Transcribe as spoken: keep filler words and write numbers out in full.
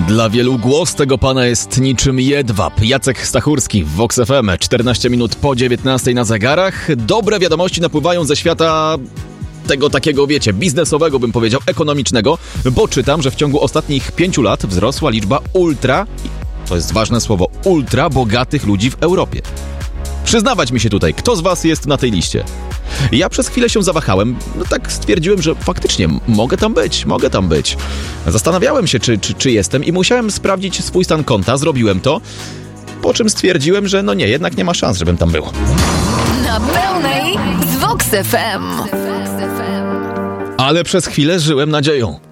Dla wielu głos tego pana jest niczym jedwab. Jacek Stachurski w Vox F M, czternaście minut po dziewiętnastej na zegarach. Dobre wiadomości napływają ze świata tego takiego, wiecie, biznesowego, bym powiedział, ekonomicznego, bo czytam, że w ciągu ostatnich pięciu lat wzrosła liczba ultra, to jest ważne słowo, ultra bogatych ludzi w Europie. Przyznawać mi się tutaj, kto z was jest na tej liście? Ja przez chwilę się zawahałem, no tak stwierdziłem, że faktycznie mogę tam być, mogę tam być. Zastanawiałem się, czy, czy, czy jestem i musiałem sprawdzić swój stan konta, zrobiłem to, po czym stwierdziłem, że no nie, jednak nie ma szans, żebym tam był. Na pełnej z Vox F M. Ale przez chwilę żyłem nadzieją.